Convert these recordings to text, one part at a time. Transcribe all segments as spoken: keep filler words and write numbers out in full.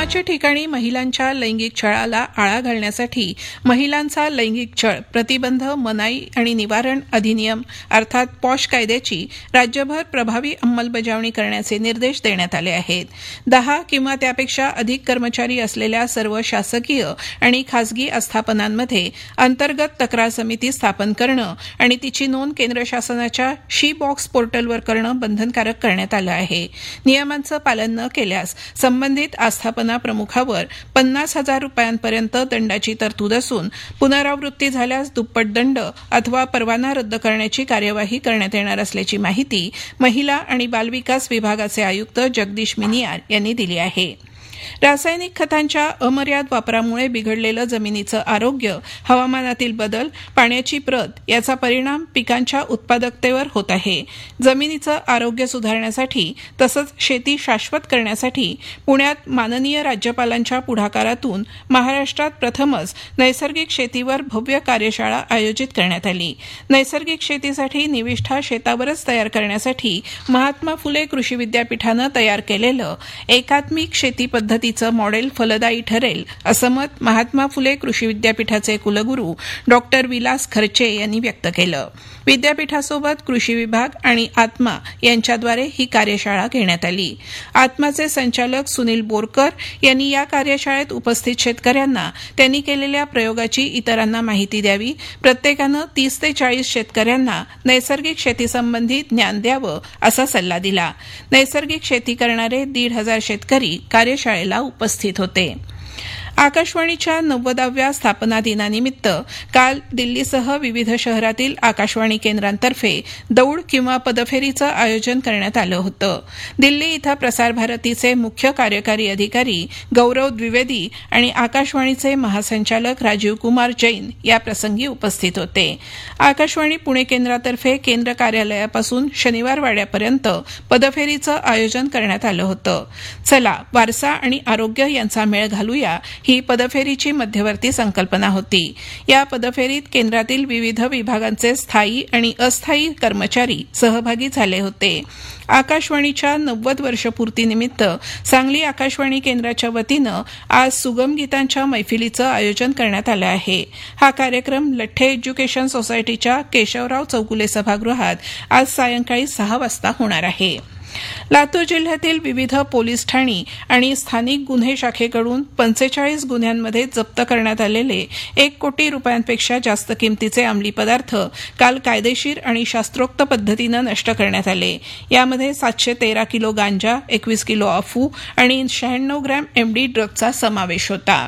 कामाच्या ठिकाणी महिलांच्या लैंगिक छळाला आळा घालण्यासाठी महिलांचा लैंगिक छळ प्रतिबंध मनाई आणि निवारण अधिनियम अर्थात पॉश कायद्याची राज्यभर प्रभावी अंमलबजावणी करण्याचे निर्देश देण्यात आले आहेत. दहा किंवा त्यापेक्षा अधिक कर्मचारी असलेल्या सर्व शासकीय आणि खासगी आस्थापनांमध्ये अंतर्गत तक्रार समिती स्थापन करणं आणि तिची नोंद केंद्र शासनाच्या शी बॉक्स पोर्टलवर करणं बंधनकारक करण्यात आलं आहे. नियमांचं पालन न केल्यास संबंधित आस्थापना प्रमुखावर पन्नास हजार रुपयांपर्यंत दंडाची तरतूद असून पुनरावृत्ती झाल्यास दुप्पट दंड अथवा परवाना रद्द करण्याची कार्यवाही करण्यात येणार असल्याची माहिती महिला आणि बालविकास विभागाचे आयुक्त जगदीश मिनियार यांनी दिली आहे. रासायनिक खतांच्या अमर्याद वापरामुळे बिघडलेलं जमिनीचं आरोग्य, हवामानातील बदल, पाण्याची प्रत याचा परिणाम पिकांच्या उत्पादकतेवर होत आहे. जमिनीचं आरोग्य सुधारण्यासाठी तसंच शेती शाश्वत करण्यासाठी पुण्यात माननीय राज्यपालांच्या पुढाकारातून महाराष्ट्रात प्रथमच नैसर्गिक शेतीवर भव्य कार्यशाळा आयोजित करण्यात आली. नैसर्गिक शेतीसाठी निविष्ठा शेतावरच तयार करण्यासाठी महात्मा फुले कृषी विद्यापीठानं तयार केलेलं एकात्मिक शेती पद्धतीचं मॉडेल फलदायी ठरेल असं मत महात्मा फुले कृषी विद्यापीठाचे कुलगुरू डॉक्टर विलास खर्चे यांनी व्यक्त केलं. विद्यापीठासोबत कृषी विभाग आणि आत्मा यांच्याद्वारे ही कार्यशाळा घेण्यात आली. आत्माचे संचालक सुनील बोरकर यांनी या कार्यशाळेत उपस्थित शेतकऱ्यांना त्यांनी केलेल्या प्रयोगाची इतरांना माहिती द्यावी, प्रत्येकानं तीस ते चाळीस शेतकऱ्यांना नैसर्गिक शेतीसंबंधी ज्ञान द्यावं असा सल्ला दिला. नैसर्गिक शेती करणारे दीड हजार शेतकरी कार्यशाळेला उपस्थित होते. आकाशवाणीच्या नव्वदाव्या स्थापना दिनानिमित्त काल दिल्लीसह विविध शहरातील आकाशवाणी केंद्रांतर्फे दौड किंवा पदफेरीचं आयोजन करण्यात आलं होतं. दिल्ली इथं प्रसार भारतीचे मुख्य कार्यकारी अधिकारी गौरव द्विवेदी आणि आकाशवाणीचे महासंचालक राजीव कुमार जैन या प्रसंगी उपस्थित होते. आकाशवाणी पुणे केंद्रातर्फे केंद्र कार्यालयापासून शनिवार वाड्यापर्यंत पदफेरीचं आयोजन करण्यात आलं होतं. चला वारसा आणि आरोग्य यांचा मेळ घालूया ही पदफेरीची मध्यवर्ती संकल्पना होती. या पदफेरीत केंद्रातील विविध विभागांचे स्थायी आणि अस्थायी कर्मचारी सहभागी झाले होते. आकाशवाणीच्या नव्वद वर्षपूर्तीनिमित्त सांगली आकाशवाणी केंद्राच्या वतीनं आज सुगम गीतांच्या मैफिलीचं आयोजन करण्यात आलं आहे. हा कार्यक्रम लठ्ठे एज्युकेशन सोसायटीच्या केशवराव चौगुले सभागृहात आज सायंकाळी सहा वाजता होणार आहे. लातूर जिल्ह्यातील विविध पोलीस ठाणी आणि स्थानिक गुन्हे शाखेकडून पंचेचाळीस गुन्ह्यांमध्ये जप्त करण्यात आलेले एक कोटी रुपयांपेक्षा जास्त किमतीचे अंमली पदार्थ काल कायदेशीर आणि शास्त्रोक्त पद्धतीनं नष्ट करण्यात आले. यामध्ये सातशे तेरा किलो गांजा, एकवीस किलो अफू आणि शहाण्णव ग्रॅम एमडी ड्रगचा समावेश होता.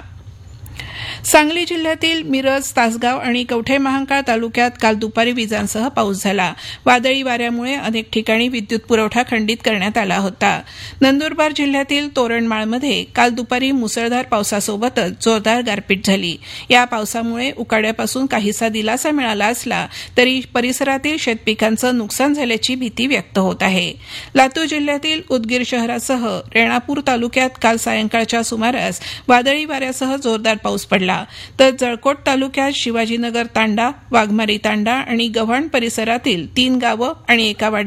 सांगली जिल्ह्यातील मिरज, तासगाव आणि कवठे महांकाळ तालुक्यात काल दुपारी विजांसह पाऊस झाला. वादळी वाऱ्यामुळे अनेक ठिकाणी विद्युत पुरवठा खंडित करण्यात आला होता. नंदुरबार जिल्ह्यातील तोरणमाळमध्ये काल दुपारी मुसळधार पावसासोबतच जोरदार गारपीट झाली. या पावसामुळे उकाड्यापासून काहीसा दिलासा मिळाला असला तरी परिसरातील शेतपिकांचं नुकसान झाल्याची भीती व्यक्त होत आहे. लातूर जिल्ह्यातील उदगीर शहरासह रेणापूर तालुक्यात काल सायंकाळच्या सुमारास वादळी वाऱ्यासह जोरदार पाऊस पडला. तर जळकोट तालुक्यात शिवाजीनगर तांडा, वाघमारी तांडा आणि गव्हाण परिसरातील तीन गावं आणि एका वाड्यात